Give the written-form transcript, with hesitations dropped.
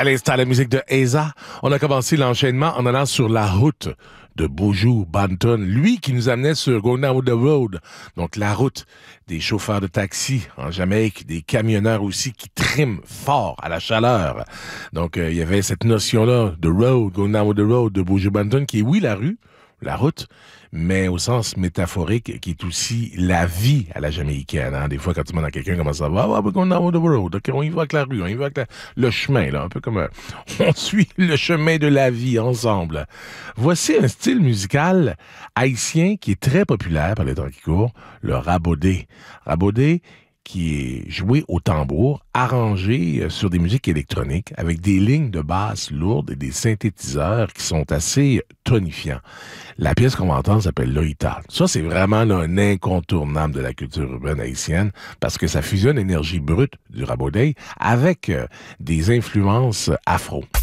À l'instant, la musique de Eza. On a commencé l'enchaînement en allant sur la route de Buju Banton. Lui qui nous amenait sur Going Down the Road. Donc, la route des chauffeurs de taxi en Jamaïque, des camionneurs aussi qui triment fort à la chaleur. Donc, il y avait cette notion-là de road, Going Down the Road de Buju Banton qui est, oui, la rue, la route, mais au sens métaphorique, qui est aussi la vie à la jamaïcaine. Hein? Des fois, quand tu demandes à quelqu'un comment ça va, we're going down the road. Okay, on y va avec la rue, on y va avec le chemin, là, un peu comme on suit le chemin de la vie ensemble. Voici un style musical haïtien qui est très populaire par les temps qui courent, le rabaudé. Rabaudé, qui est joué au tambour, arrangé sur des musiques électroniques, avec des lignes de basse lourdes et des synthétiseurs qui sont assez tonifiants. La pièce qu'on va entendre s'appelle Loïta. Ça, c'est vraiment là, un incontournable de la culture urbaine haïtienne, parce que ça fusionne l'énergie brute du rabaudé avec des influences afro.